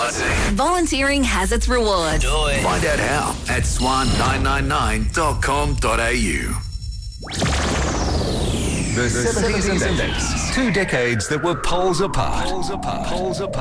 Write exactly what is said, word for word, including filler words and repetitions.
buzzing. Volunteering has its rewards. Do it. Find out how at swan nine nine nine dot com dot a u. The seventies Index. Two decades that were poles apart. Poles apart. Poles apart.